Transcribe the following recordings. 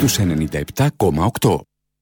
στους 97,8.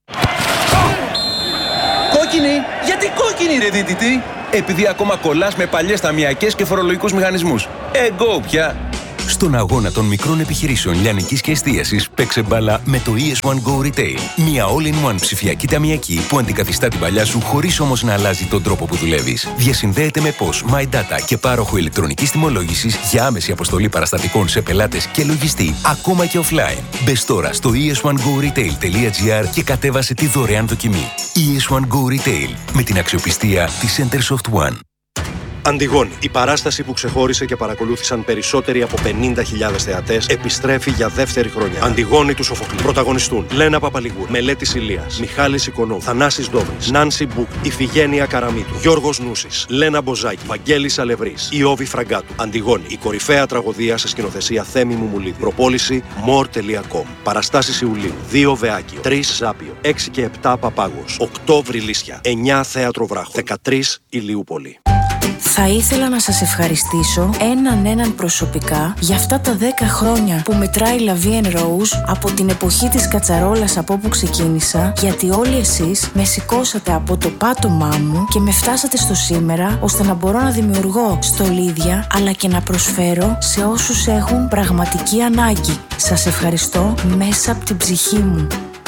Κόκκινη! Γιατί κόκκινη ρε δίτητη? Επειδή ακόμα κολλάς με παλιές ταμιακές και φορολογικούς μηχανισμούς. Εγώ πια! Στον αγώνα των μικρών επιχειρήσεων λιανικής και εστίασης, παίξε μπάλα με το ES1 Go Retail. Μια all-in-one ψηφιακή ταμιακή που αντικαθιστά την παλιά σου χωρίς όμως να αλλάζει τον τρόπο που δουλεύεις. Διασυνδέεται με POS, My Data και πάροχο ηλεκτρονικής τιμολόγησης για άμεση αποστολή παραστατικών σε πελάτες και λογιστή, ακόμα και offline. Μπες τώρα στο es1goretail.gr και κατέβασε τη δωρεάν δοκιμή. ES1 Go Retail, με την αξιοπιστία της Centersoft One. Αντιγόνη, η παράσταση που ξεχώρισε και παρακολούθησαν περισσότεροι από 50.000 θεατές, επιστρέφει για δεύτερη χρονιά. Αντιγόνη του Σοφοκλή. Πρωταγωνιστούν Λένα Παπαλιγούρη, Μελέτης Ηλίας, Μιχάλης Οικονόμου, Θανάσης Ντόμης, Νάνση Μπουκ, Ιφηγένεια Καραμίτου, Γιώργος Νούσης, Λένα Μποζάκη, Βαγγέλης Αλευρής, Ιώβη Φραγκάτου. Αντιγόνη, η κορυφαία τραγωδία σε σκηνοθεσία Θέμη Μουμουλίδη. Προπόληση more.com. Παραστάσεις Ιουλίου, 2 Βεάκιο, 3 Ζάπιο, 6 και 7 Παπάγος, 8 Βρυλίσια, 9 Θέατρο Βράχο, 13 Ηλιούπολη. Θα ήθελα να σας ευχαριστήσω έναν προσωπικά για αυτά τα 10 χρόνια που μετράει La Vie en Rose από την εποχή της κατσαρόλας από όπου ξεκίνησα, γιατί όλοι εσείς με σηκώσατε από το πάτωμά μου και με φτάσατε στο σήμερα, ώστε να μπορώ να δημιουργώ στολίδια αλλά και να προσφέρω σε όσους έχουν πραγματική ανάγκη. Σας ευχαριστώ μέσα από την ψυχή μου.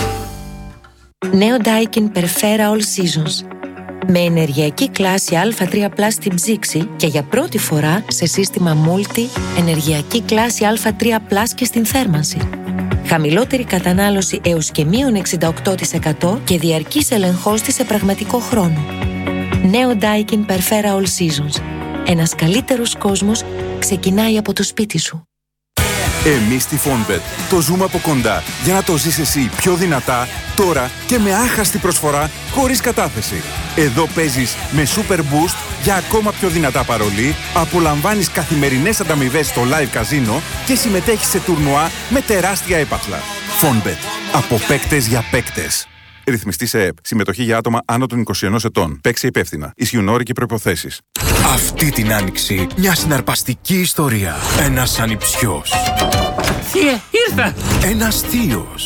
Νέο Daikin Perfera All Seasons. Με ενεργειακή κλάση Α3+ στην ψήξη και για πρώτη φορά σε σύστημα Multi ενεργειακή κλάση Α3+ και στην θέρμανση. Χαμηλότερη κατανάλωση έως και -68% και διαρκής ελεγχός της σε πραγματικό χρόνο. Νέο Daikin Perfera All Seasons. Ένας καλύτερος κόσμος ξεκινάει από το σπίτι σου. Εμείς στη Fonbet το ζούμε από κοντά για να το ζεις εσύ πιο δυνατά, τώρα και με άχαστη προσφορά χωρίς κατάθεση. Εδώ παίζεις με Super Boost για ακόμα πιο δυνατά παρολί, απολαμβάνεις καθημερινές ανταμοιβές στο live καζίνο και συμμετέχεις σε τουρνουά με τεράστια έπαθλα. Fonbet. Από παίκτες για παίκτες. Ρυθμιστή σε ΕΕΠ. Συμμετοχή για άτομα άνω των 21 ετών. Παίξει υπεύθυνα. Ισχύουν όροι και προϋποθέσεις. Αυτή την άνοιξη, μια συναρπαστική ιστορία. Ένας ανιψιός. Θεία, ήρθα! Ένας θείος.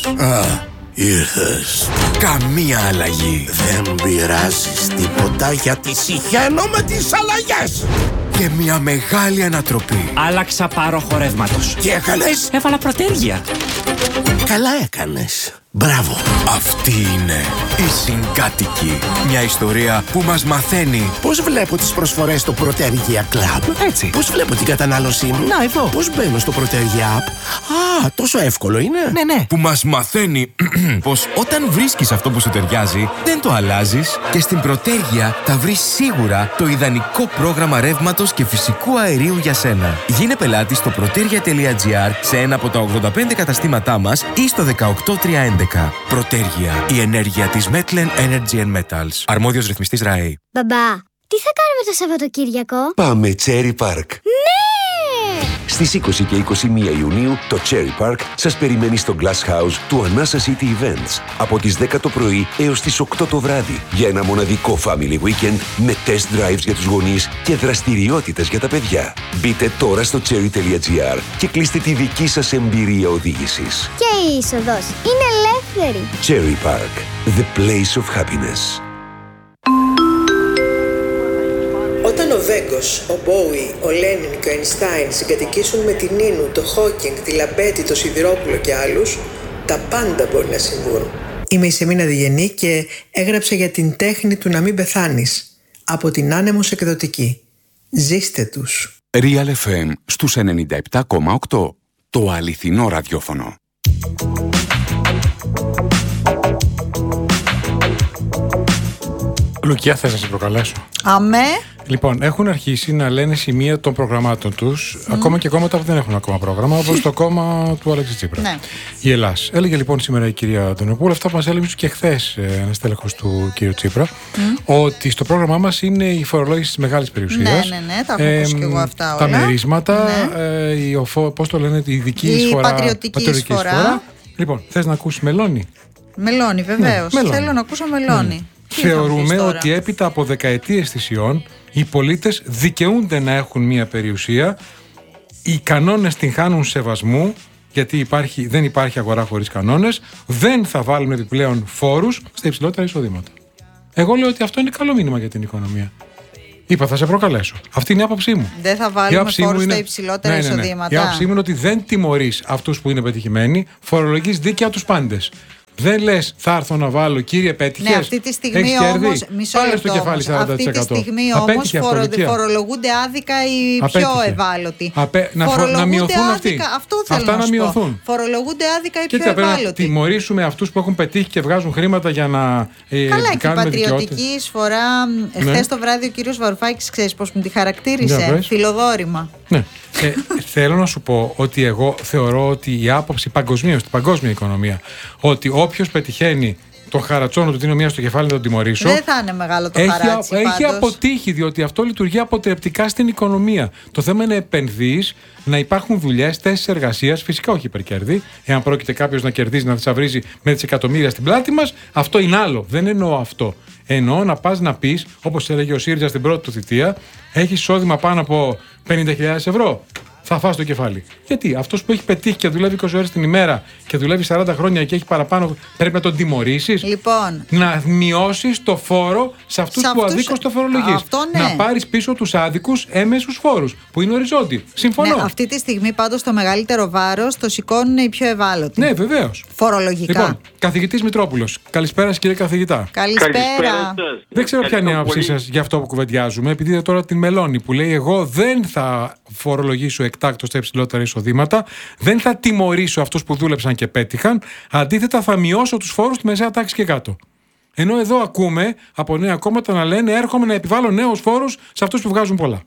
Ήρθες. Καμία αλλαγή. Δεν πειράζεις τίποτα γιατί συχαίνω με τις αλλαγές. Και μια μεγάλη ανατροπή. Άλλαξα πάροχο ρεύματος. Τι έκανες? Έβαλα προτέρια. Καλά έκανες. Μπράβο. Αυτή είναι η Συγκάτοικη. Μια ιστορία που μας μαθαίνει Πώς βλέπω τις προσφορές στο Protergia Club. Έτσι. Πώς βλέπω την κατανάλωσή μου. Να, εδώ. Πώς μπαίνω στο Protergia App. Α, τόσο εύκολο είναι. Ναι. που μας μαθαίνει πως όταν βρίσκεις αυτό που σου ταιριάζει, δεν το αλλάζεις και στην Protergia θα βρεις σίγουρα το ιδανικό πρόγραμμα ρεύματος και φυσικού αερίου για σένα. Γίνε πελάτης στο protergia.gr σε ένα από τα 85 καταστήματά μας ή στο 18311. Protergia, η ενέργεια της Metlen Energy and Metals. Αρμόδιος ρυθμιστής ΡΑΕ. Μπαμπά, τι θα κάνουμε το Σαββατοκύριακο? Πάμε Cherry Park. Ναι! Στις 20 και 21 Ιουνίου το Cherry Park σας περιμένει στο Glass House του Anasa City Events από τις 10 το πρωί έως τις 8 το βράδυ για ένα μοναδικό family weekend με test drives για τους γονείς και δραστηριότητες για τα παιδιά. Μπείτε τώρα στο cherry.gr και κλείστε τη δική σας εμπειρία οδήγησης. Και η είσοδος είναι ελεύθερη. Cherry Park, the place of happiness. Όταν ο Βέγκος, ο Μπόουι, ο Λένιν και ο Αϊνστάιν συγκατοικήσουν με την Νίνου, το Χόκινγκ, τη Λαμπέτη, το Σιδηρόπουλο και άλλους, τα πάντα μπορεί να συμβούν. Είμαι η Σεμίνα Διγενή και έγραψα για την τέχνη του να μην πεθάνεις. Από την Άνεμος Εκδοτική. Ζήστε τους. Real FM στους 97,8. Το αληθινό ραδιόφωνο. Λουκιά, θες να σε προκαλέσω? Αμέ. Λοιπόν, έχουν αρχίσει να λένε σημεία των προγραμμάτων τους, ακόμα και κόμματα που δεν έχουν ακόμα πρόγραμμα, όπως το κόμμα του Αλέξη Τσίπρα. Ναι. Η Ελλάς. Έλεγε λοιπόν σήμερα η κυρία Αντωνοπούλου, αυτά που μας έλεγε και χθες ένας τέλεχος του κύριου Τσίπρα, ότι στο πρόγραμμά μας είναι η φορολόγηση της μεγάλης περιουσίας. Ναι, τα έχω ακούσει και εγώ αυτά όλα. Τα μερίσματα, πώς το λένε, η ειδική εισφορά. Πατριωτική εισφορά. Λοιπόν, θες να ακούσεις Μελώνη? Μελώνη, βεβαίως. Ναι, θέλω να ακούσω Μελώνη. Ναι. Θεωρούμε ότι έπειτα από δεκαετίες θυσιών οι πολίτες δικαιούνται να έχουν μια περιουσία, οι κανόνες την χάνουν σεβασμού γιατί δεν υπάρχει αγορά χωρίς κανόνες, δεν θα βάλουμε επιπλέον φόρους στα υψηλότερα εισοδήματα. Εγώ λέω ότι αυτό είναι καλό μήνυμα για την οικονομία. Είπα, θα σε προκαλέσω. Αυτή είναι η άποψή μου. Δεν θα βάλουμε φόρους στα υψηλότερα εισοδήματα. Η άποψή μου είναι ότι δεν τιμωρείς αυτούς που είναι πετυχημένοι, φορολογείς δίκαια τους πάντες. Δεν λες, θα έρθω να βάλω, κύριε πέτυχες. Ναι, αυτή τη στιγμή όμως, πάλι στο κεφάλι 40%. Αυτή τη στιγμή όμως φορολογούνται άδικα οι πιο ευάλωτοι. Να μειωθούν αυτοί. Αυτό θέλω να σου πω. Φορολογούνται άδικα οι πιο ευάλωτοι. Να τιμωρήσουμε αυτούς που έχουν πετύχει και βγάζουν χρήματα για να καλά, και η πατριωτική εισφορά. Χθες το βράδυ ο κύριος Βαρουφάκης, ξέρεις πώς μου τη χαρακτήρισε? Φιλοδόρημα. Ναι. Θέλω να σου πω ότι εγώ θεωρώ ότι η άποψη παγκοσμίως, στην παγκόσμια οικονομία, ότι όποιος πετυχαίνει τον χαρατσόνο του δίνω μία στο κεφάλι να τον τιμωρήσω. Δεν θα είναι μεγάλο το χαράτσι. Έχει αποτύχει, διότι αυτό λειτουργεί αποτρεπτικά στην οικονομία. Το θέμα είναι να επενδύεις, να υπάρχουν δουλειές, θέσεις εργασίας, φυσικά όχι υπερκέρδη. Εάν πρόκειται κάποιος να κερδίζει, να θησαυρίζει με δισεκατομμύρια στην πλάτη μας, αυτό είναι άλλο. Δεν εννοώ αυτό. Εννοώ να πας να πεις, όπως έλεγε ο ΣΥΡΙΖΑ στην πρώτη του θητεία, έχεις εισόδημα πάνω από 50.000 ευρώ. Θα φας το κεφάλι. Γιατί αυτός που έχει πετύχει και δουλεύει 20 ώρες την ημέρα και δουλεύει 40 χρόνια και έχει παραπάνω, πρέπει να τον τιμωρήσεις. Λοιπόν, να μειώσεις το φόρο σε αυτούς που αδίκως το φορολογείς. Ναι. Να πάρεις πίσω τους άδικους έμεσους φόρους που είναι οριζόντιοι. Συμφωνώ. Ναι, αυτή τη στιγμή πάντως το μεγαλύτερο βάρος το σηκώνουν οι πιο ευάλωτοι. Ναι, βεβαίως. Φορολογικά. Λοιπόν, καθηγητής Μητρόπουλος. Καλησπέρα, κύριε καθηγητά. Καλησπέρα. Δεν ξέρω ποια είναι η άποψή σας για αυτό που κουβεντιάζουμε, επειδή είδα τώρα την Μελώνη που λέει: εγώ δεν θα φορολογήσω εκτάκτως τα υψηλότερα εισοδήματα, δεν θα τιμωρήσω αυτούς που δούλεψαν και πέτυχαν, αντίθετα θα μειώσω τους φόρους στη μεσαία τάξη και κάτω. Ενώ εδώ ακούμε από νέα κόμματα να λένε: έρχομαι να επιβάλλω νέους φόρους σε αυτούς που βγάζουν πολλά.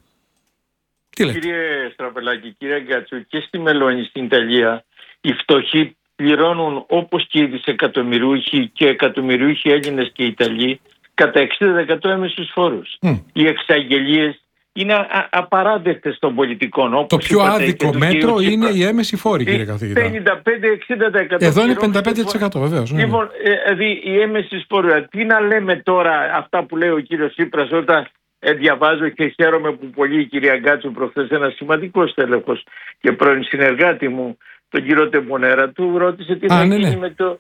Τι λέτε? Κύριε Στραπελάκη, κύριε Γκάτσου, και στη Μελώνη στην Ιταλία οι φτωχοί πληρώνουν όπως και οι δισεκατομμυριούχοι και εκατομμυριούχοι Έλληνες και Ιταλοί κατά 60% έμεσους φόρους. Οι εξαγγελίες είναι απαράδεκτες των πολιτικών. Το πιο άδικο μέτρο είναι η έμεση φόρη, κύριε καθηγητά. 55-60%. Εδώ είναι 55%, βεβαίως. Ναι. Λοιπόν, δηλαδή η έμεση φόρη. Τι να λέμε τώρα αυτά που λέει ο κύριος Τσίπρας, όταν διαβάζω και χαίρομαι που πολύ η κυρία Γκάτσου προχθές, ένα σημαντικό στέλεχος και πρώην συνεργάτη μου, τον κύριο Τεμπονέρα, του ρώτησε τι θα γίνει με το...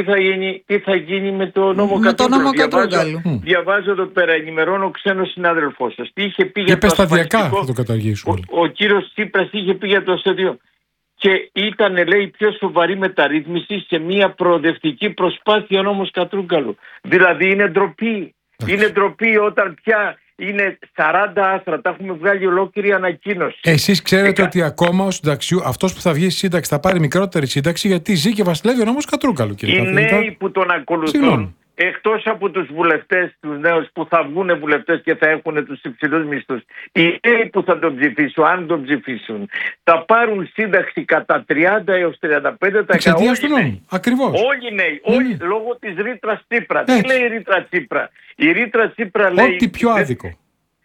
Τι θα γίνει με το νόμο Κατρούγκαλου. Διαβάζω εδώ πέρα, ενημερώνω ξένος συνάδελφός σας. Τι είχε πει για το ασφαλιστικό. Θα το καταργήσουμε. Ο κύριος Τσίπρας είχε πει για το αστείο. Και ήταν, λέει, πιο σοβαρή μεταρρύθμιση σε μια προοδευτική προσπάθεια νόμος Κατρούγκαλου. Δηλαδή είναι ντροπή. Είναι ντροπή όταν πια είναι 40 άστρα, τα έχουμε βγάλει ολόκληρη ανακοίνωση. Εσείς ξέρετε ότι ακόμα ο συνταξιού, αυτός που θα βγει στη σύνταξη θα πάρει μικρότερη σύνταξη, γιατί ζει και βασιλεύει ο νόμος Κατρούγκαλου, κύριε καθηγητά. Οι νέοι που τον ακολουθούν, εκτός από τους βουλευτές, τους νέους που θα βγουν βουλευτές και θα έχουν τους υψηλούς μισθούς, οι νέοι που θα τον ψηφίσουν, αν τον ψηφίσουν, θα πάρουν σύνταξη κατά 30 έως 35%. Εξαιτίας του νόμου. Ακριβώς. Όλοι οι νέοι, όλοι λόγω της ρήτρας Τσίπρα. Τι λέει η ρήτρα Τσίπρα? Η ρήτρα Τσίπρα λέει... Ό,τι πιο άδικο.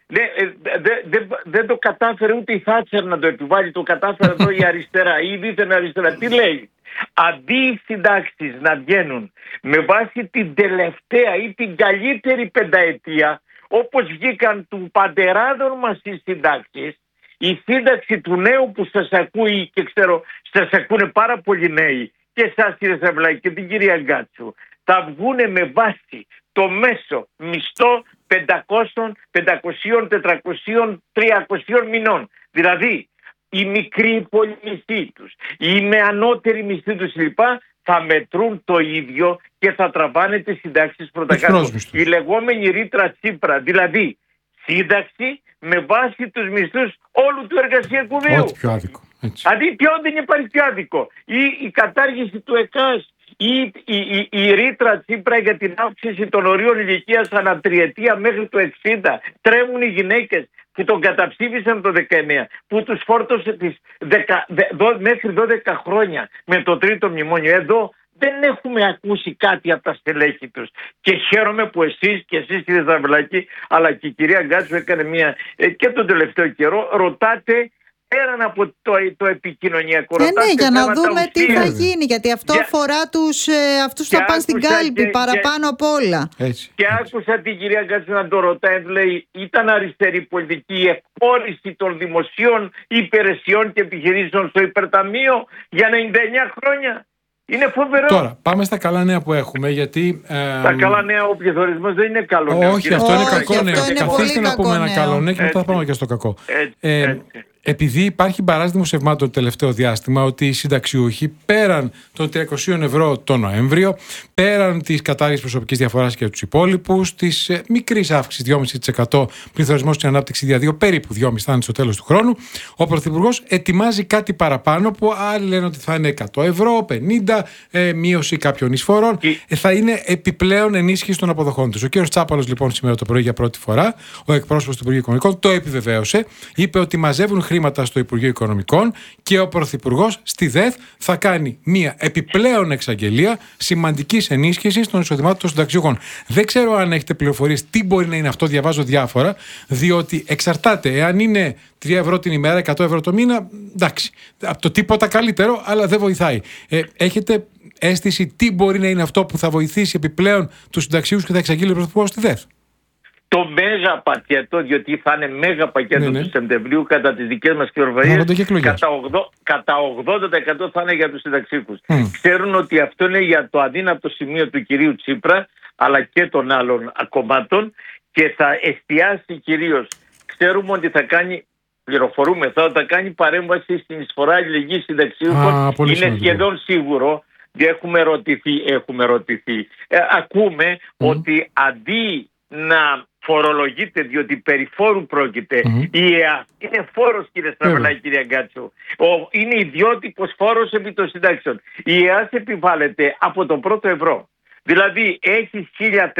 Δεν το κατάφερε ούτε η Θάτσερ να το επιβάλλει, το κατάφερε εδώ η αριστερά, η δίθεν αριστερά. Τι λέει? Αντί οι συντάξεις να βγαίνουν με βάση την τελευταία ή την καλύτερη πενταετία, όπως βγήκαν του παντεράδων μας οι συντάξεις, η σύνταξη του νέου που σας ακούει και ξέρω σας ακούνε πάρα πολλοί νέοι και εσάς κύριε Σαβλάκη και την κυρία Γκάτσου, θα βγούνε με βάση το μέσο μισθό 500, 400 μηνών. Δηλαδή οι μικροί πολυμισθοί τους, οι με ανώτεροι μισθοί τους λοιπά θα μετρούν το ίδιο και θα τραβάνε τις συντάξεις πρωτακάτω. Η λεγόμενη ρήτρα Τσίπρα, δηλαδή σύνταξη με βάση τους μισθούς όλου του εργασιακού βίου. Ό,τι πιο άδικο. Δηλαδή ποιο δεν υπάρχει πιο άδικο? Ή η κατάργηση του ΕΚΑΣ, ή η ρήτρα Τσίπρα για την αύξηση των ορίων ηλικίας ανά τριετία μέχρι το 60. Τρέμουν οι γυναίκες που τον καταψήφισαν το 19, που τους φόρτωσε μέχρι 12 χρόνια με το τρίτο μνημόνιο. Εδώ δεν έχουμε ακούσει κάτι από τα στελέχη τους. Και χαίρομαι που εσείς κύριε Ζαβελάκη, αλλά και η κυρία Γκάτσου έκανε και τον τελευταίο καιρό, ρωτάτε πέραν από το επικοινωνιακό. Ναι, για να δούμε τι θα γίνει, γιατί αυτό αφορά αυτούς που θα πάνε στην κάλπη παραπάνω απ' όλα. Έτσι. Και άκουσα την κυρία Γκάτση να το ρωτάει, λέει, ήταν αριστερή πολιτική η εκχώρηση των δημοσίων υπηρεσιών και επιχειρήσεων στο υπερταμείο για 99 χρόνια. Είναι φοβερό. Τώρα, πάμε στα καλά νέα που έχουμε, γιατί. Τα καλά νέα, ο πληθωρισμός δεν είναι καλό νέο. Όχι, αυτό είναι κακό νέο. Καθίστε να πούμε ένα καλό νέο και μετά θα πάμε και στο κακό. Επειδή υπάρχει μπαράζ δημοσιευμάτων το τελευταίο διάστημα ότι οι συνταξιούχοι πέραν των 300 ευρώ το Νοέμβριο, πέραν της κατάργησης προσωπικής διαφοράς και τους υπόλοιπους, της μικρής αύξησης 2,5% πληθωρισμός στην ανάπτυξη διαδίου, περίπου 2,5% θα είναι στο τέλος του χρόνου, ο Πρωθυπουργός ετοιμάζει κάτι παραπάνω που άλλοι λένε ότι θα είναι 100 ευρώ, 50, μείωση κάποιων εισφορών, θα είναι επιπλέον ενίσχυση των αποδοχών τους. Ο κ. Τσάπαλος λοιπόν σήμερα το πρωί για πρώτη φορά, ο εκπρόσωπος του Υπουργείου Οικονομικών, το επιβεβαίωσε, είπε ότι μαζεύουν χρήματα στο Υπουργείο Οικονομικών και ο Πρωθυπουργός στη ΔΕΘ θα κάνει μία επιπλέον εξαγγελία σημαντικής ενίσχυσης των εισοδημάτων των συνταξιούχων. Δεν ξέρω αν έχετε πληροφορίες τι μπορεί να είναι αυτό, διαβάζω διάφορα, διότι εξαρτάται. Εάν είναι 3 ευρώ την ημέρα, 100 ευρώ το μήνα, εντάξει, από το τίποτα καλύτερο, αλλά δεν βοηθάει. Έχετε αίσθηση τι μπορεί να είναι αυτό που θα βοηθήσει επιπλέον τους συνταξιούχους και θα εξαγγείλει ο Πρωθυπουργός στη ΔΕΘ? Το μέγα πακέτο, διότι θα είναι μέγα πακέτο του Σεπτεμβρίου κατά τις δικές μας πληροφορίες, κατά 80% θα είναι για τους συνταξίχους. Ξέρουν ότι αυτό είναι για το αδύνατο σημείο του κυρίου Τσίπρα, αλλά και των άλλων κομμάτων, και θα εστιάσει κυρίως. Ξέρουμε ότι θα κάνει, πληροφορούμε, θα κάνει παρέμβαση στην εισφορά αλληλεγγύης συνταξίχων. Είναι σχεδόν σίγουρο. Έχουμε ρωτηθεί. Ακούμε ότι αντί να φορολογείται, διότι περί φόρου πρόκειται, η ΕΑ είναι φόρος, κύριε Στραβελάκη, κυρία Γκάτσο. Είναι ιδιότυπος φόρος επί των συντάξεων. Η ΕΑ επιβάλλεται από το πρώτο ευρώ. Δηλαδή έχεις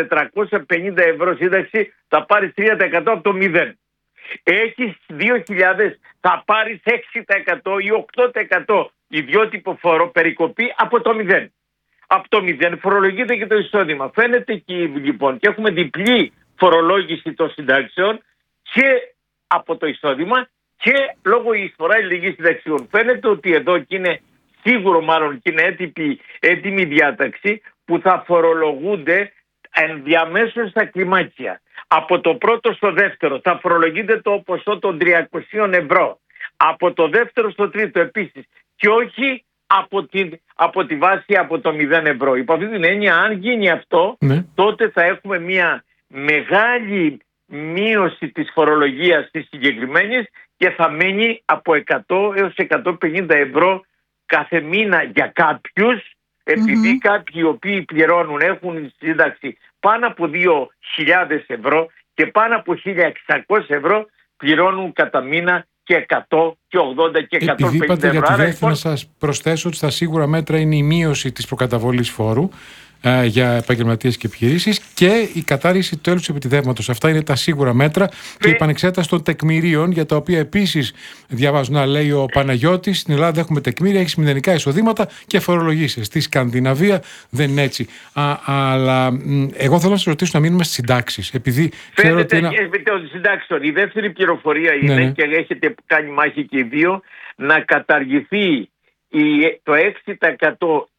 1.450 ευρώ σύνταξη, θα πάρεις 3% από το 0. Έχεις 2.000, θα πάρεις 6% ή 8% ιδιότυπο φόρο, περικοπή από το 0. Από το 0 φορολογείται και το εισόδημα. Φαίνεται και λοιπόν, και έχουμε διπλή φορολόγηση των συντάξεων και από το εισόδημα και λόγω εισφορά αλληλεγγύης συνταξιών. Φαίνεται ότι εδώ και είναι σίγουρο, μάλλον και είναι έτοιμη διάταξη που θα φορολογούνται ενδιαμέσως στα κλιμάκια. Από το πρώτο στο δεύτερο θα φορολογείται το ποσό των 300 ευρώ. Από το δεύτερο στο τρίτο επίσης. Και όχι από τη βάση από το 0 ευρώ. Υπό αυτή την έννοια, αν γίνει αυτό, τότε θα έχουμε μια μεγάλη μείωση της φορολογίας της συγκεκριμένης και θα μείνει από 100 έως 150 ευρώ κάθε μήνα για κάποιους, επειδή κάποιοι οι οποίοι πληρώνουν, έχουν σύνταξη πάνω από 2.000 ευρώ και πάνω από 1.600 ευρώ πληρώνουν κατά μήνα και 100 και 80 και 150 Επειδή είπατε ευρώ. Για τη ΔΕΘ, να σας προσθέσω ότι στα σίγουρα μέτρα είναι η μείωση της προκαταβολής φόρου για επαγγελματίες και επιχειρήσεις και η κατάργηση του τέλους επιτιδεύματος. Αυτά είναι τα σίγουρα μέτρα και η επανεξέταση των τεκμηρίων, για τα οποία επίσης διαβάζω να λέει ο Παναγιώτης: στην Ελλάδα έχουμε τεκμήρια, έχεις μηδενικά εισοδήματα και φορολογείσαι. Στη Σκανδιναβία δεν είναι έτσι. Αλλά εγώ θέλω να σας ρωτήσω να μείνουμε στις συντάξεις. Επειδή ξέρω ότι συντάξεων. Η δεύτερη πληροφορία είναι, και έχετε κάνει μάχη και οι δύο, να καταργηθεί το 6%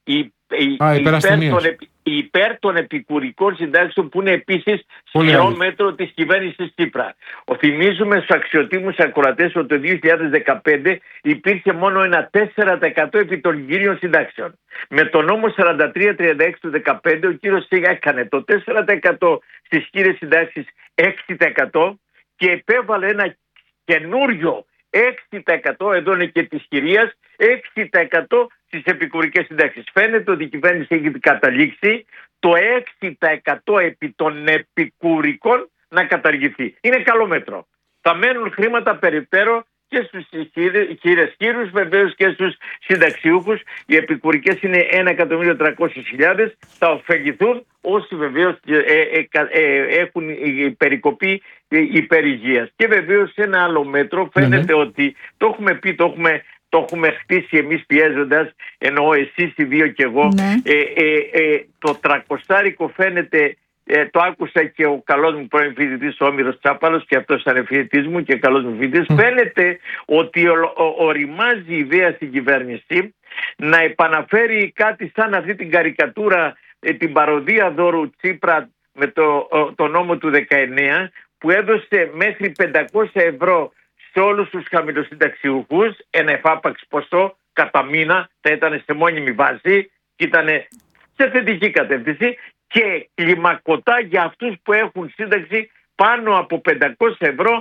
υπέρ των επικουρικών συντάξεων, που είναι επίσης σκληρό μέτρο της κυβέρνησης Τσίπρα. Θυμίζουμε στους αξιοτήμους ακροατές ότι το 2015 υπήρχε μόνο ένα 4% επί των κύριων συντάξεων. Με τον νόμο 4336 του 2015 ο κύριος Σίγα έκανε το 4% στις κύριες συντάξεις 6% και επέβαλε ένα καινούριο 6%, εδώ είναι και της κυρίας, 6% στις επικουρικές συντάξεις. Φαίνεται ότι η κυβέρνηση έχει καταλήξει το 6% επί των επικουρικών να καταργηθεί. Είναι καλό μέτρο. Θα μένουν χρήματα περιττέρω και στους χείρους, βεβαίως και στους συνταξιούχους. Οι επικουρικές είναι 1.300.000. Θα ωφεληθούν όσοι βεβαίως έχουν περικοπή υπερηγείας. Και βεβαίως ένα άλλο μέτρο φαίνεται ότι το έχουμε πει, το έχουμε χτίσει εμείς πιέζοντας, εννοώ εσείς οι δύο και εγώ. Το 300 φαίνεται το άκουσα και ο καλός μου πρώην φοιτητής ο Όμηρος Τσάπαλος, και αυτός ήταν φοιτητής μου και καλός μου φοιτητής. Φαίνεται ότι οριμάζει η ιδέα στην κυβέρνηση να επαναφέρει κάτι σαν αυτή την καρικατούρα, την παροδία δώρου Τσίπρα με το νόμο του 19, που έδωσε μέχρι 500 ευρώ σε όλους τους χαμηλοσυνταξιούχους, ένα εφάπαξ ποσό κατά μήνα, θα ήταν σε μόνιμη βάση και ήταν σε θετική κατεύθυνση, και κλιμακωτά για αυτούς που έχουν σύνταξη πάνω από 500 ευρώ,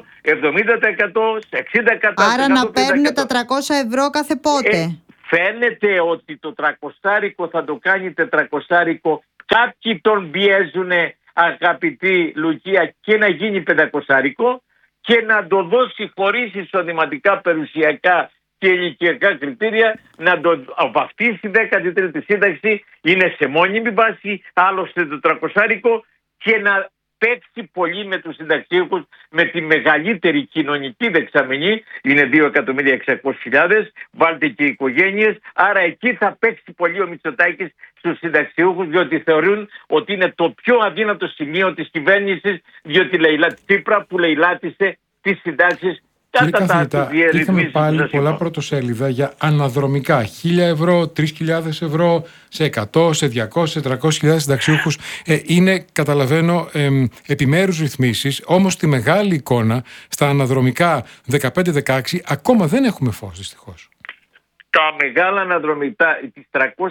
70%, 60%. Άρα να παίρνουν τα 300 ευρώ κάθε πότε. Φαίνεται ότι το 300 θα το κάνει 400. Κάποιοι τον πιέζουν, αγαπητή Λουκία, και να γίνει 500 και να το δώσει χωρίς εισοδηματικά, περιουσιακά και ηλικιακά κριτήρια, να το βαφτίσει 13η σύνταξη, είναι σε μόνιμη βάση, άλλωστε το 300, και να παίξει πολύ με τους συνταξίουχους, με τη μεγαλύτερη κοινωνική δεξαμενή, είναι 2.600.000, βάλτε και οι οικογένειες, άρα εκεί θα παίξει πολύ ο Μητσοτάκης στους συνταξιούχους, διότι θεωρούν ότι είναι το πιο αδύνατο σημείο της κυβέρνησης, διότι Τσίπρα που λαιλάτισε τις συντάξεις. Κύριε καθηγητά, είχαμε πάλι πολλά πρωτοσέλιδα για αναδρομικά. 1.000 ευρώ, 3.000 ευρώ, σε 100, σε 200, σε 300.000 συνταξιούχους. Είναι, καταλαβαίνω, επιμέρους ρυθμίσεις, όμως στη μεγάλη εικόνα, στα αναδρομικά 15-16, ακόμα δεν έχουμε φως, δυστυχώς. Τα μεγάλα αναδρομικά, τις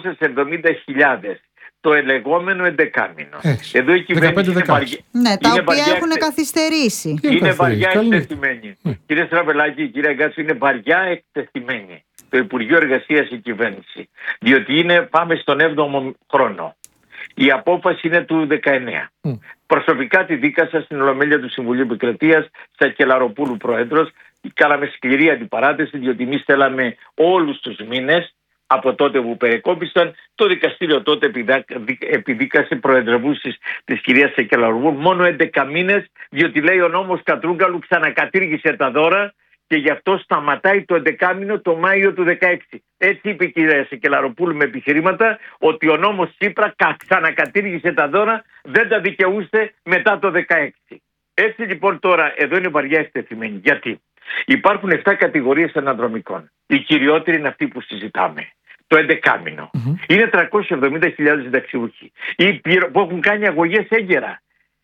370.000. Το ελεγόμενο 11μήνο. Εδώ η κυβέρνηση είναι βαριά. Ναι, τα οποία έχουν καθυστερήσει. Είναι βαριά εκτεθειμένη. Κύριε Στραβελάκη, κύριε Γκάτσο, είναι βαριά εκτεθειμένη το Υπουργείο Εργασίας, η κυβέρνηση. Διότι πάμε στον 7ο χρόνο. Η απόφαση είναι του 19. Προσωπικά τη δίκασα στην Ολομέλεια του Συμβουλίου Επικρατείας, Σακελαροπούλου πρόεδρος. Κάναμε σκληρή αντιπαράθεση, διότι εμείς θέλαμε όλους τους μήνες από τότε που περικόπησαν. Το δικαστήριο τότε επιδίκασε προεδρευούσης της κυρίας Σακελαροπούλου μόνο 11 μήνες, διότι λέει ο νόμος Κατρούγκαλου ξανακατήργησε τα δώρα και γι' αυτό σταματάει το 11μήνο το Μάιο του 2016. Έτσι είπε η κυρία Σακελαροπούλου με επιχειρήματα ότι ο νόμος Τσίπρα ξανακατήργησε τα δώρα, δεν τα δικαιούσε μετά το 2016. Έτσι λοιπόν τώρα εδώ είναι βαριά εκτεθειμένη. Γιατί υπάρχουν 7 κατηγορίες αναδρομικών. Η κυριότερη είναι αυτή που συζητάμε. Το 11μήνο. Είναι 370.000 συνταξιούχοι που έχουν κάνει αγωγές έγκαιρα.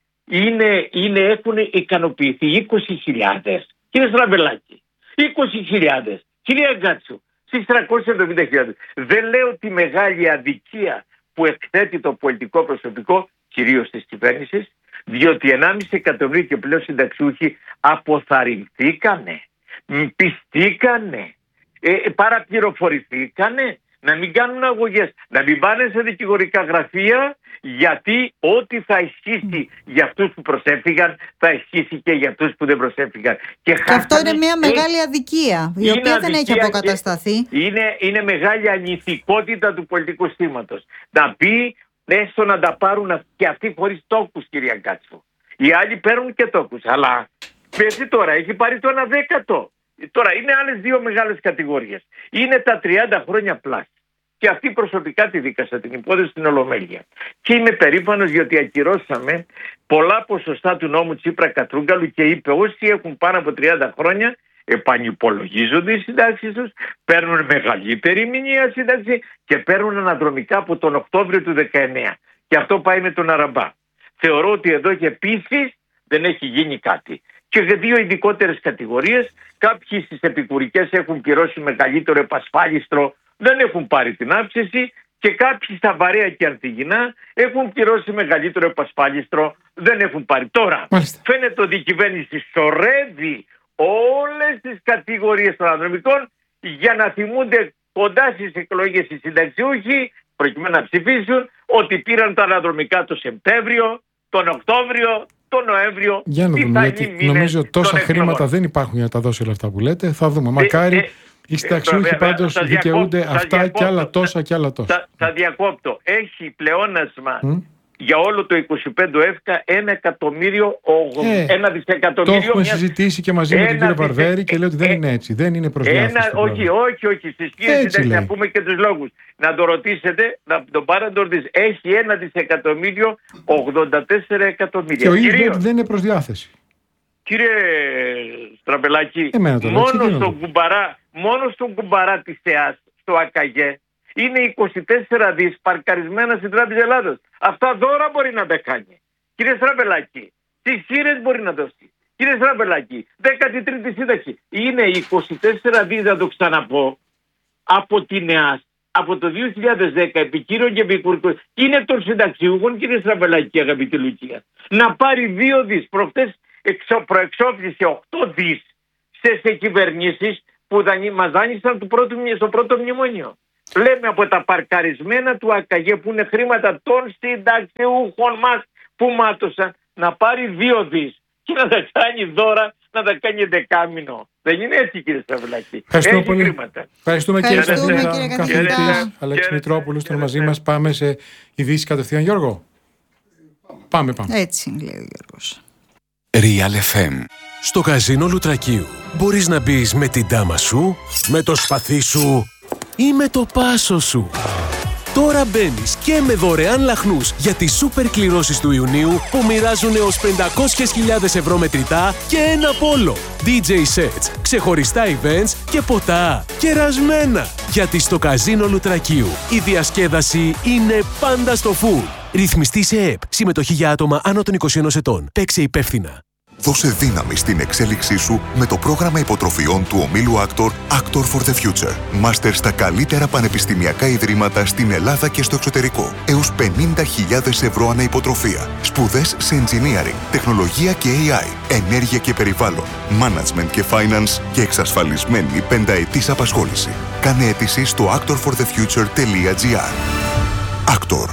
Έχουν ικανοποιηθεί 20.000. Κύριε Στραβελάκη, 20.000. Κυρία Γκάτσου, στις 370.000. Δεν λέω τη μεγάλη αδικία που εκθέτει το πολιτικό προσωπικό, κυρίως της κυβέρνησης, διότι 1,5 εκατομμύριο και πλέον συνταξιούχοι αποθαρρυνθήκανε, πιστήκανε, παραπληροφορηθήκανε να μην κάνουν αγωγές, να μην πάνε σε δικηγορικά γραφεία, γιατί ό,τι θα ισχύσει για αυτούς που προσέφυγαν θα ισχύσει και για αυτούς που δεν προσέφυγαν. Και αυτό είναι μια μεγάλη αδικία, η οποία δεν έχει αποκατασταθεί. Είναι μεγάλη ανηθικότητα του πολιτικού στήματος. Να πει έστω να τα πάρουν και αυτοί χωρίς τόκους, κυρία Γκάτσο. Οι άλλοι παίρνουν και τόκους, αλλά πέσει τώρα, έχει πάρει το 1/10. Τώρα είναι άλλες 2 μεγάλες κατηγορίες. Είναι τα 30 χρόνια πλάς. Και αυτή προσωπικά τη δίκασα την υπόθεση στην Ολομέλεια. Και είμαι περήφανος γιατί ακυρώσαμε πολλά ποσοστά του νόμου Τσίπρα Κατρούγκαλου και είπε όσοι έχουν πάνω από 30 χρόνια επανυπολογίζονται οι συντάξεις τους, παίρνουν μεγαλύτερη μηνιαία σύνταξη και παίρνουν αναδρομικά από τον Οκτώβριο του 19. Και αυτό πάει με τον Αραμπά. Θεωρώ ότι εδώ και επίσης δεν έχει γίνει κάτι. Και για 2 ειδικότερες κατηγορίες, κάποιοι στις επικουρικές έχουν πληρώσει μεγαλύτερο επασφάλιστρο, δεν έχουν πάρει την αύξηση, και κάποιοι στα βαρέα και ανθυγινά έχουν πληρώσει μεγαλύτερο επασφάλιστρο, δεν έχουν πάρει. Τώρα φαίνεται ότι η κυβέρνηση σωρεύει όλες τις κατηγορίες των αναδρομικών για να θυμούνται κοντά στις εκλογές οι συνταξιούχοι, προκειμένου να ψηφίσουν, ότι πήραν τα αναδρομικά το Σεπτέμβριο, τον Οκτώβριο, τον Νοέμβριο. Για να δούμε, γιατί νομίζω τόσα χρήματα δεν υπάρχουν για να τα δώσει όλα αυτά που λέτε. Θα δούμε. Μακάρι οι συνταξιούχοι πάντως δικαιούνται αυτά και άλλα τόσα και άλλα τόσα. Θα διακόπτω. Έχει πλεόνασμα για όλο το 25 εύκα 1 δισεκατομμύριο. Το έχουμε συζητήσει και μαζί με τον κύριο Βαρβέρη και λέει ότι δεν είναι έτσι. Δεν είναι προς διάθεση. Όχι. Στις κύριες σύνταξεις να πούμε και τους λόγους. Να το ρωτήσετε, να τον πάρετε να το ρωτήσετε. Έχει 1 δισεκατομμύριο 84 εκατομμύρια. Και ο ίδιος λέει ότι δεν είναι προς διάθεση. Κύριε Στραπελάκη, μόνο στον κουμπαρά της ΕΑΣ, στο ΑΚΑΓΕ, είναι 24 δις παρκαρισμένα στην Τράπεζα Ελλάδος. Αυτά δώρα μπορεί να τα κάνει. Κύριε Στραπελάκη, τις χείρες μπορεί να δώσει. Κύριε Στραπελάκη, 13η σύνταξη. Είναι 24 δις, να το ξαναπώ, από την ΕΑΣ. Από το 2010 επικύρων και επικουρικών. Είναι των συνταξιούχων, κύριε Στραπελάκη και αγαπητή Λουκία, να πάρει 2 δις. Προχτές προεξόφλησε 8 δις σε κυβερνήσεις που μας δάνεισαν στο πρώτο μνημόνιο. Λέμε από τα παρκαρισμένα του ΑΚΑΓΕ που είναι χρήματα των συνταξιούχων μας που μάτωσαν, να πάρει 2 δις και να τα κάνει δώρα, να τα κάνει δεκάμηνο. Δεν είναι έτσι, κύριε Σταυλάκη. Έχει χρήματα. Ευχαριστούμε κύριε καθηγητής Αλέξης Μητρόπουλος. Ήταν μαζί μας. Πάμε σε ειδήσεις κατευθείαν, Γιώργο. Πάμε. Έτσι λέει ο Γιώργος. Real FM. Στο καζίνο Λουτρακίου μπορείς να μπεις με την τάμα σου, με το σπαθί σου ή με το πάσο σου. Τώρα μπαίνεις και με δωρεάν λαχνούς για τις σούπερ κληρώσεις του Ιουνίου που μοιράζουν έως 500.000 ευρώ μετρητά και ένα πόλο. DJ sets, ξεχωριστά events και ποτά κερασμένα. Γιατί στο καζίνο Λουτρακίου η διασκέδαση είναι πάντα στο full. Ρυθμιστή σε ΕΠ. Συμμετοχή για άτομα άνω των 21 ετών. Παίξε υπεύθυνα. Δώσε δύναμη στην εξέλιξή σου με το πρόγραμμα υποτροφιών του ομίλου Actor for the Future. Μάστερ στα καλύτερα πανεπιστημιακά ιδρύματα στην Ελλάδα και στο εξωτερικό. Έως 50.000 ευρώ ανά υποτροφία. Σπουδές σε engineering, τεχνολογία και AI, ενέργεια και περιβάλλον, management και finance και εξασφαλισμένη πενταετής απασχόληση. Κάνε αίτηση στο actorforthefuture.gr. Actor.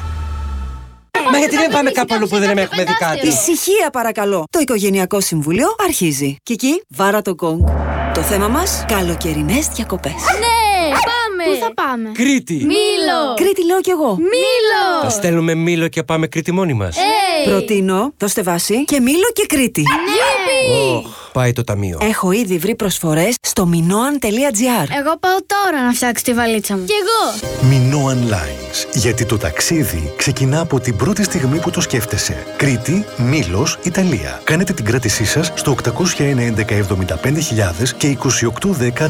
Μα γιατί δεν πάμε κάπου αλλού που δεν έχουμε δει κάτι? Ησυχία παρακαλώ. Το Οικογενειακό Συμβούλιο αρχίζει. Κική, βάρα το γκονγκ. Το θέμα μας, καλοκαιρινές διακοπές. Ναι, πάμε! Πού θα πάμε? Κρήτη! Μήλο! Κρήτη λέω κι εγώ. Μήλο! Θα στέλνουμε Μήλο και πάμε Κρήτη μόνοι μας. Προτείνω, δώστε βάση και Μήλο και Κρήτη. Ναι! Πάει το ταμείο. Έχω ήδη βρει προσφορές στο minoan.gr. Εγώ πάω τώρα να φτιάξω τη βαλίτσα μου. Κι εγώ! Minoan Lines. Γιατί το ταξίδι ξεκινά από την πρώτη στιγμή που το σκέφτεσαι. Κρήτη, Μήλος, Ιταλία. Κάνετε την κράτησή σας στο 801 11 και 2810 399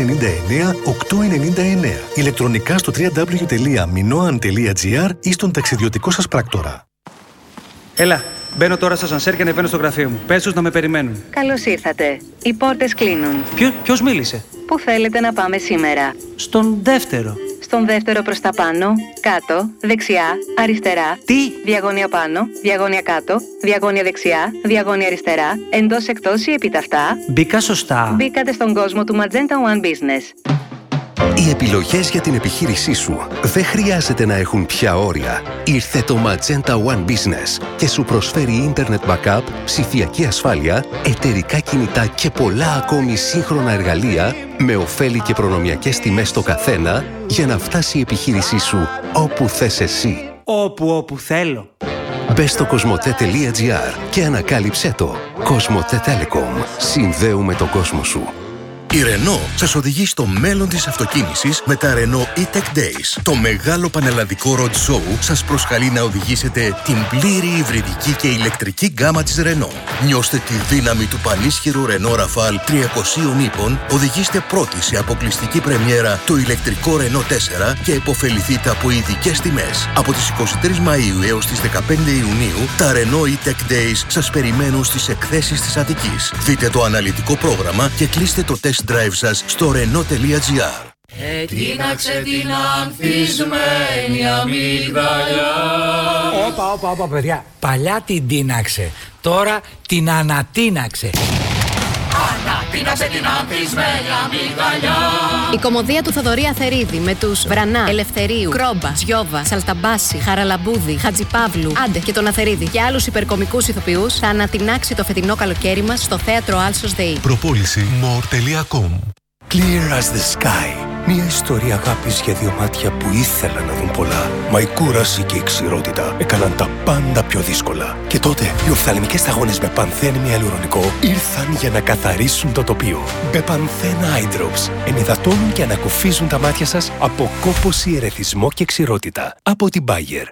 899. Ηλεκτρονικά στο www.minoan.gr ή στον ταξιδιωτικό σας πράκτορα. Έλα, μπαίνω τώρα στα σανσέρ και ανεβαίνω στο γραφείο μου. Πες τους να με περιμένουν. Καλώς ήρθατε. Οι πόρτες κλείνουν. Ποιος μίλησε? Πού θέλετε να πάμε σήμερα? Στον δεύτερο. Στον δεύτερο προς τα πάνω, κάτω, δεξιά, αριστερά. Τι? Διαγώνια πάνω, διαγώνια κάτω, διαγώνια δεξιά, διαγώνια αριστερά, εντός εκτός ή επιταυτά. Μπήκα σωστά. Μπήκατε στον κόσμο του Magenta One Business. Οι επιλογές για την επιχείρησή σου δεν χρειάζεται να έχουν πια όρια. Ήρθε το Magenta One Business και σου προσφέρει Internet Backup, ψηφιακή ασφάλεια, εταιρικά κινητά και πολλά ακόμη σύγχρονα εργαλεία με ωφέλη και προνομιακές τιμές στο καθένα για να φτάσει η επιχείρησή σου όπου θες εσύ. Όπου θέλω. Μπες στο cosmote.gr και ανακάλυψέ το. Cosmote Telecom. Συνδέουμε τον κόσμο σου. Η Renault σας οδηγεί στο μέλλον της αυτοκίνησης με τα Renault E-Tech Days. Το μεγάλο πανελλαδικό road show σας προσκαλεί να οδηγήσετε την πλήρη υβριδική και ηλεκτρική γκάμα της Renault. Νιώστε τη δύναμη του πανίσχυρου Renault Rafale 300 ύπων, οδηγήστε πρώτοι σε αποκλειστική πρεμιέρα το ηλεκτρικό Renault 4 και επωφεληθείτε από ειδικές τιμές. Από τις 23 Μαΐου έως τις 15 Ιουνίου, τα Renault E-Tech Days σας περιμένουν στις εκθέσεις της Αττικής. Δείτε το αναλυτικό πρόγραμμα και κλείστε το test drive σας στο renault.gr. Ετίναξε την ανθισμένη αμύγδαλια. Όπα παιδιά, παλιά την τίναξε, τώρα την ανατίναξε. Ανατίναξε την ανθισμένη αμύγδαλια. Η κωμωδία του Θοδωρή Αθερίδη με τους Βρανά, Ελευθερίου, Κρόμπα, Τζιόβα, Σαλταμπάση, Χαραλαμπούδη, Χατζιπαύλου, Άντε και τον Αθερίδη και άλλους υπερκομικούς ηθοποιούς θα ανατινάξει το φετινό καλοκαίρι μας στο θέατρο Άλσος ΔΕΗ. Προπόληση more.com. Clear as the sky. Μια ιστορία αγάπης για δύο μάτια που ήθελαν να δουν πολλά. Μα η κούραση και η ξηρότητα έκαναν τα πάντα πιο δύσκολα. Και τότε οι οφθαλμικές σταγόνες με πανθένη ιαλουρονικό ήρθαν για να καθαρίσουν το τοπίο. Μπεπανθέν Eye Drops ενυδατώνουν και ανακουφίζουν τα μάτια σας από κόπωση, ερεθισμό και ξηρότητα. Από την Bayer.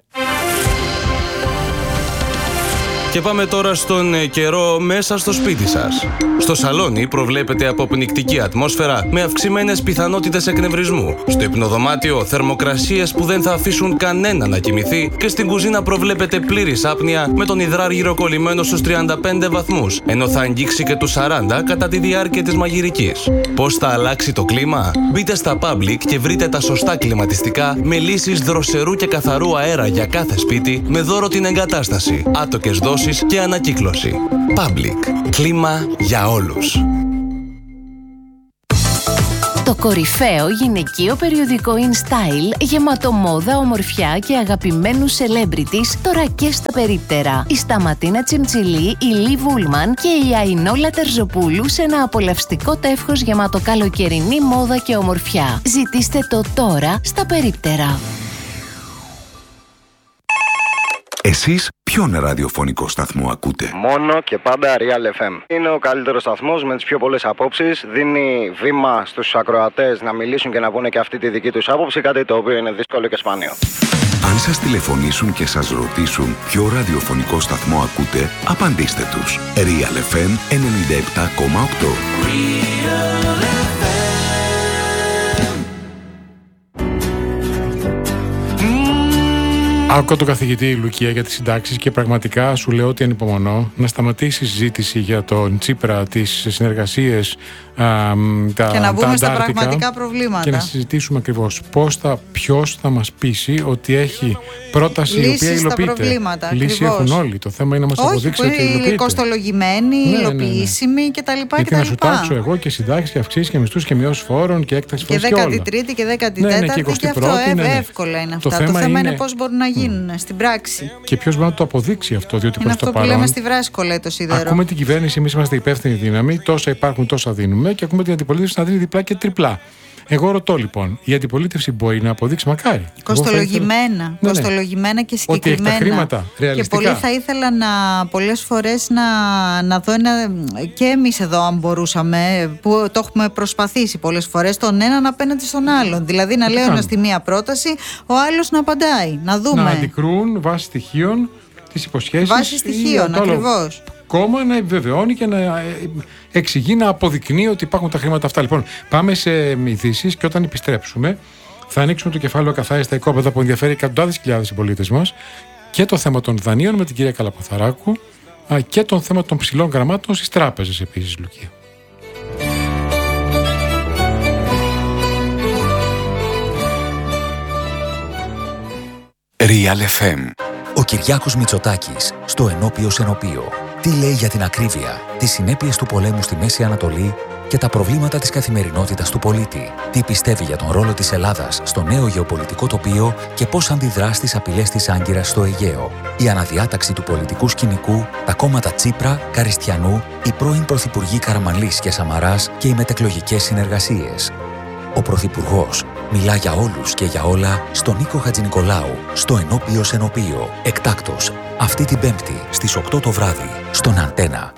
Και πάμε τώρα στον καιρό μέσα στο σπίτι σας. Στο σαλόνι προβλέπεται αποπνικτική ατμόσφαιρα με αυξημένες πιθανότητες εκνευρισμού. Στο υπνοδωμάτιο θερμοκρασίες που δεν θα αφήσουν κανένα να κοιμηθεί και στην κουζίνα προβλέπεται πλήρης άπνοια με τον υδράργυρο κολλημένο στους 35 βαθμούς, ενώ θα αγγίξει και τους 40 κατά τη διάρκεια της μαγειρικής. Πώς θα αλλάξει το κλίμα? Μπείτε στα Public και βρείτε τα σωστά κλιματιστικά με λύσεις δροσερού και καθαρού αέρα για κάθε σπίτι με δώρο την εγκατάσταση, άτοκες δόσεις και ανακύκλωση. Public. Κλίμα για όλους. Το κορυφαίο γυναικείο περιοδικό InStyle, γεμάτο μόδα, ομορφιά και αγαπημένους celebrities, τώρα και στα περίπτερα. Η Σταματίνα Τσιμτσιλή, η Λι Βούλμαν και η Αϊνόλα Τερζοπούλου σε ένα απολαυστικό τεύχος γεμάτο καλοκαιρινή μόδα και ομορφιά. Ζητήστε το τώρα στα περίπτερα. Εσείς ποιον ραδιοφωνικό σταθμό ακούτε? Μόνο και πάντα Real FM. Είναι ο καλύτερος σταθμός με τις πιο πολλές απόψεις. Δίνει βήμα στους ακροατές να μιλήσουν και να πούνε και αυτή τη δική τους άποψη, κάτι το οποίο είναι δύσκολο και σπάνιο. Αν σας τηλεφωνήσουν και σας ρωτήσουν ποιο ραδιοφωνικό σταθμό ακούτε, απαντήστε τους. Real FM 97,8. Άκουγα τον καθηγητή Λουκία για τις συντάξεις και πραγματικά σου λέω ότι ανυπομονώ να σταματήσει η συζήτηση για τον Τσίπρα, τις συνεργασίες, και να μπούμε στα πραγματικά προβλήματα. Και να συζητήσουμε ακριβώς ποιος θα μας πείσει ότι έχει πρόταση η οποία υλοποιείται. Λύση έχουν όλοι. Το θέμα είναι να μας αποδείξει ότι υλοποιείται. Κοστολογημένη, υλοποιήσιμη κτλ. Γιατί να σου τάξω εγώ και συντάξεις και αυξήσεις και μισθούς και μειώσεις φόρων και έκταση φόρων. Και 13η και 14η και αυτό εύκολα είναι αυτά. Το θέμα είναι πώς μπορούν να γίνουν στην πράξη. Και ποιος μπορεί να το αποδείξει αυτό, διότι προς το παρόν. Αυτό που λέμε στη βράσκολα, λέει το σίδερο. Ακούμε την κυβέρνηση, εμείς είμαστε υπεύθυνη δύναμη, τόσα υπάρχουν, τόσα δίνουμε, και ακούμε την αντιπολίτευση να δίνει διπλά και τριπλά. Εγώ ρωτώ λοιπόν, η αντιπολίτευση μπορεί να αποδείξει, μακάρι. Κοστολογημένα, κοστολογημένα και συγκεκριμένα. Ότι έχει τα χρήματα, ρεαλιστικά. Και πολύ θα ήθελα πολλές φορές να δω και εμείς εδώ, αν μπορούσαμε, που το έχουμε προσπαθήσει πολλές φορές, τον έναν απέναντι στον άλλον. Δηλαδή να λέει ένας τη μία πρόταση, ο άλλος να απαντάει. Να δούμε. Να αντικρούν βάσει στοιχείων τις υποσχέσεις. Βάσει στοιχείων, ακριβώς. Κόμμα να επιβεβαιώνει και να εξηγεί, να αποδεικνύει ότι υπάρχουν τα χρήματα αυτά. Λοιπόν, πάμε σε ειδήσεις και όταν επιστρέψουμε θα ανοίξουμε το κεφάλαιο καθάριστα οικόπεδα που ενδιαφέρει εκατοντάδες χιλιάδες συμπολίτες μας, και το θέμα των δανείων με την κυρία Καλαποθαράκου και το θέμα των ψηλών γραμμάτων στις τράπεζες επίσης, Λουκία. Real FM. Ο Κυριάκος Μητσοτάκης στο Ενώπιο Ενωπίο. Τι λέει για την ακρίβεια, τις συνέπειες του πολέμου στη Μέση Ανατολή και τα προβλήματα της καθημερινότητας του πολίτη. Τι πιστεύει για τον ρόλο της Ελλάδας στο νέο γεωπολιτικό τοπίο και πώς αντιδρά στις απειλές της Άγκυρας στο Αιγαίο. Η αναδιάταξη του πολιτικού σκηνικού, τα κόμματα Τσίπρα, Καριστιανού, οι πρώην πρωθυπουργοί Καραμανλής και Σαμαράς και οι μετεκλογικές συνεργασίες. Ο Πρωθυπουργός μιλά για όλους και για όλα στον Νίκο Χατζηνικολάου, στο Ενώπιο Ενωπίο. Εκτάκτος, αυτή την Πέμπτη στις 8 το βράδυ, στον Αντένα.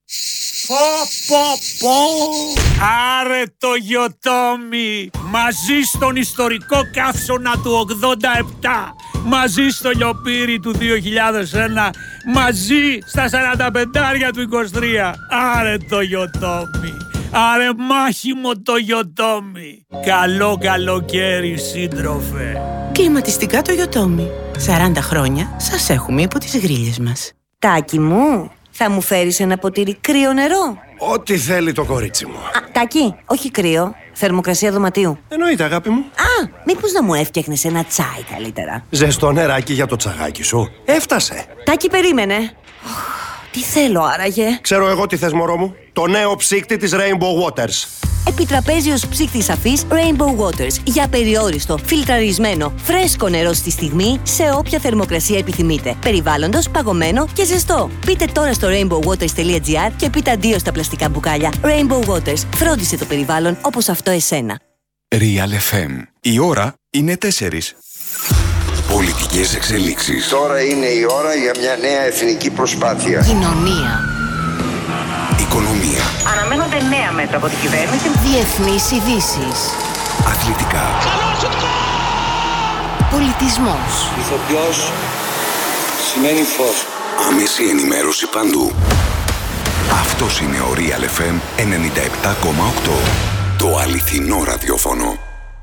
Άρε το Γιοτόμι! Μαζί στον ιστορικό καύσωνα του 87, μαζί στο λιοπύρι του 2001, μαζί στα 45 του 23. Άρε το Γιοτόμι! Άρε μάχημο το Γιοτόμι! Καλό καλοκαίρι, σύντροφε! Κλιματιστικά το Γιοτόμι. 40 χρόνια σας έχουμε υπό τις γρίλες μας. Τάκη μου, θα μου φέρεις ένα ποτήρι κρύο νερό? Ό,τι θέλει το κορίτσι μου. Τάκη, όχι κρύο. Θερμοκρασία δωματίου. Εννοείται, αγάπη μου. Μήπως να μου έφτιαχνες ένα τσάι καλύτερα? Ζεστό νεράκι για το τσαγάκι σου. Έφτασε. Τάκη, περίμενε. Τι θέλω άραγε? Ξέρω εγώ τι θες, μωρό μου. Το νέο ψύκτη της Rainbow Waters. Επιτραπέζιος ψύκτης αφής Rainbow Waters. Για περιόριστο, φιλτραρισμένο, φρέσκο νερό στη στιγμή, σε όποια θερμοκρασία επιθυμείτε. Περιβάλλοντος, παγωμένο και ζεστό. Μπείτε τώρα στο rainbowwaters.gr και πείτε αντίο στα πλαστικά μπουκάλια. Rainbow Waters. Φρόντισε το περιβάλλον όπως αυτό εσένα. Real FM. Η ώρα είναι 4. Πολιτικές εξελίξεις. Τώρα είναι η ώρα για μια νέα εθνική προσπάθεια. Κοινωνία. Οικονομία. Αναμένονται νέα μέτρα από την κυβέρνηση. Διεθνείς ειδήσεις. Αθλητικά. Πολιτισμός. Ηθοποιός σημαίνει φως. Άμεση ενημέρωση παντού. Αυτός είναι ο Real FM 97,8. Το αληθινό ραδιόφωνο.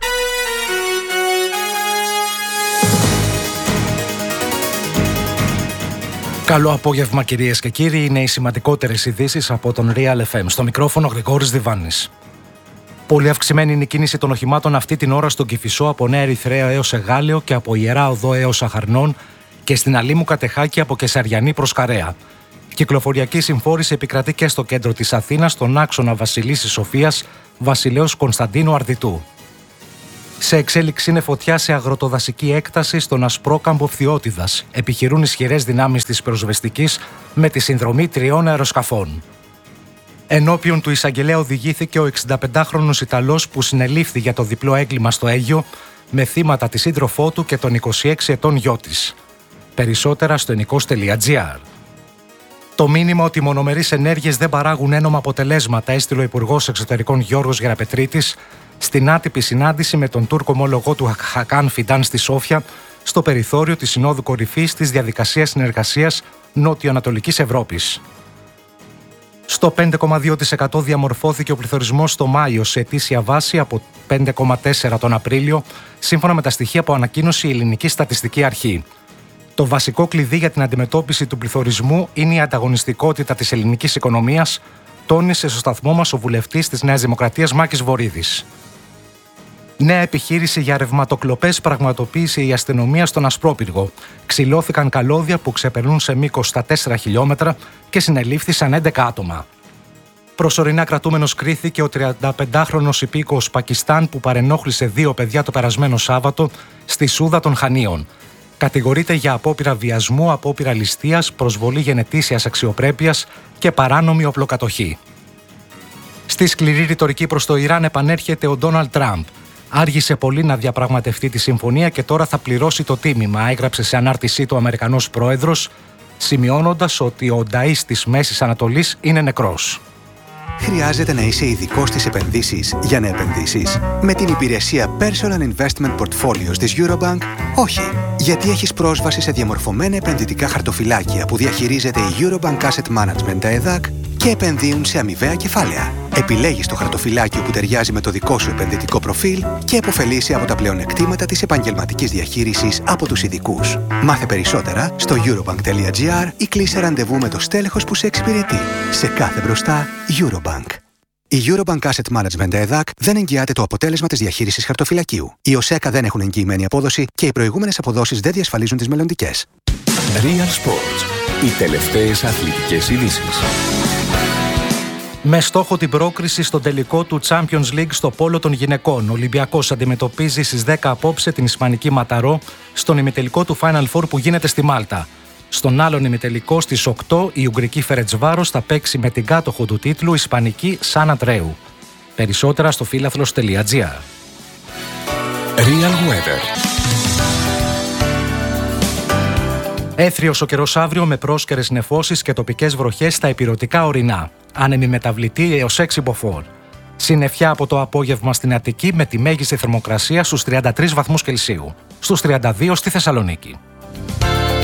Καλό απόγευμα κυρίες και κύριοι, είναι οι σημαντικότερες ειδήσεις από τον Real FM. Στο μικρόφωνο Γρηγόρης Διβάνης. Πολύ αυξημένη είναι η κίνηση των οχημάτων αυτή την ώρα στον Κηφισό από Νέα Ερυθρέα έως Εγάλεο και από Ιερά Οδό έως Αχαρνών και στην Αλήμου Κατεχάκη από Κεσαριανή προς Καρέα. Κυκλοφοριακή συμφόρηση επικρατεί και στο κέντρο της Αθήνας, στον άξονα Βασιλίσσης Σοφίας, Βασιλέως Κωνσταντίνου Αρδιτού. Σε εξέλιξη είναι φωτιά σε αγροτοδασική έκταση στον Ασπρόκαμπο Φθιώτιδας. Επιχειρούν ισχυρές δυνάμεις της πυροσβεστικής με τη συνδρομή 3 αεροσκαφών. Ενώπιον του εισαγγελέα οδηγήθηκε ο 65χρονος Ιταλός που συνελήφθη για το διπλό έγκλημα στο Αίγιο με θύματα τη σύντροφό του και τον 26 ετών γιο της. Περισσότερα στο ενικός.gr. Το μήνυμα ότι οι μονομερείς ενέργειες δεν παράγουν ένομα αποτελέσματα έστειλε ο Υπουργός Εξωτερικών Γιώργος Γεραπετρίτης στην άτυπη συνάντηση με τον Τούρκο ομόλογό του Χακάν Φιντάν στη Σόφια, στο περιθώριο της Συνόδου Κορυφής της Διαδικασίας Συνεργασίας Νότιο-Ανατολικής Ευρώπης. Στο 5,2% διαμορφώθηκε ο πληθωρισμός το Μάιο σε ετήσια βάση από 5,4% τον Απρίλιο, σύμφωνα με τα στοιχεία που ανακοίνωσε η Ελληνική Στατιστική Αρχή. Το βασικό κλειδί για την αντιμετώπιση του πληθωρισμού είναι η ανταγωνιστικότητα της ελληνικής οικονομίας, τόνισε στο σταθμό μας ο βουλευτής της Νέας Δημοκρατίας Μάκης Βορίδης. Νέα επιχείρηση για ρευματοκλοπές πραγματοποίησε η αστυνομία στον Ασπρόπυργο. Ξυλώθηκαν καλώδια που ξεπερνούν σε μήκος στα 4 χιλιόμετρα και συνελήφθησαν 11 άτομα. Προσωρινά κρατούμενος κρίθηκε ο 35χρονος υπήκοος Πακιστάν που παρενόχλησε 2 παιδιά το περασμένο Σάββατο στη Σούδα των Χανίων. Κατηγορείται για απόπειρα βιασμού, απόπειρα ληστείας, προσβολή γενετήσιας αξιοπρέπειας και παράνομη οπλοκατοχή. Στη σκληρή ρητορική προς το Ιράν επανέρχεται ο Ντόναλντ Τραμπ. Άργησε πολύ να διαπραγματευτεί τη συμφωνία και τώρα θα πληρώσει το τίμημα, έγραψε σε ανάρτησή του ο Αμερικανός πρόεδρος, σημειώνοντας ότι ο νταΐς της Μέσης Ανατολής είναι νεκρός. Χρειάζεται να είσαι ειδικός στις επενδύσεις για να επενδύσεις. Με την υπηρεσία Personal Investment Portfolios της Eurobank, όχι. Γιατί έχεις πρόσβαση σε διαμορφωμένα επενδυτικά χαρτοφυλάκια που διαχειρίζεται η Eurobank Asset Management ΕΔΑΚ και επενδύουν σε αμοιβαία κεφάλαια. Επιλέγεις το χαρτοφυλάκιο που ταιριάζει με το δικό σου επενδυτικό προφίλ και επωφελείσαι από τα πλεονεκτήματα της επαγγελματικής διαχείρισης από τους ειδικούς. Μάθε περισσότερα στο eurobank.gr ή κλείσε ραντεβού με το στέλεχος που σε εξυπηρετεί. Σε κάθε μπροστά, Eurobank. Η Eurobank Asset Management ΕΔΑΚ δεν εγγυάται το αποτέλεσμα της διαχείρισης χαρτοφυλακίου. Οι ΟΣΕΚΑ δεν έχουν εγγυημένη απόδοση και οι προηγούμενες αποδόσεις δεν διασφαλίζουν τις μελλοντικές. Real Sports. Οι τελευταίες αθλητικές ειδήσεις. Με στόχο την πρόκριση στο τελικό του Champions League στο πόλο των γυναικών, ο Ολυμπιακός αντιμετωπίζει στις 10 απόψε την Ισπανική Ματαρό στον ημιτελικό του Final Four που γίνεται στη Μάλτα. Στον άλλον ημιτελικό στις 8 η Ουγγρική Φερετσβάρος θα παίξει με την κάτοχο του τίτλου Ισπανική Σαν Αντρέου. Περισσότερα στο φίλαθλος.gr. Real Weather. Έθριος ο καιρός αύριο με πρόσκαιρες νεφώσεις και τοπικές βροχές στα ηπειρωτικά ορεινά. Άνεμη μεταβλητή έως 6 μποφόρ. Συννεφιά από το απόγευμα στην Αττική με τη μέγιστη θερμοκρασία στους 33 βαθμούς Κελσίου. Στους 32 στη Θεσσαλονίκη.